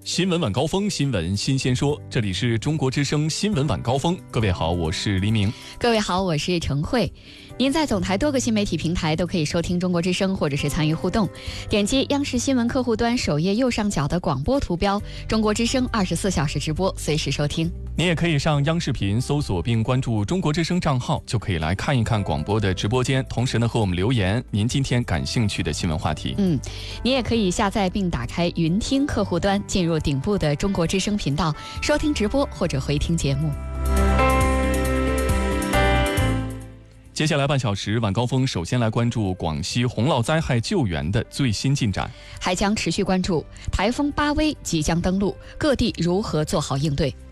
新闻晚高峰，新闻新鲜说，这里是中国之声新闻晚高峰。各位好，我是黎明。 各位好，我是程慧。您在总台多个新媒体平台都可以收听中国之声，或者是参与互动。点击央视新闻客户端首页右上角的广播图标，中国之声24小时直播，随时收听。 你也可以上央视频搜索并关注中国之声账号，就可以来看一看广播的直播间，同时呢和我们留言您今天感兴趣的新闻话题。 你也可以下载并打开云听客户端，进入顶部的中国之声频道，收听直播或者回听节目。 接下来半小时晚高峰，首先来关注广西洪涝灾害救援的最新进展， 还将持续关注台风巴威即将登陆，各地如何做好应对。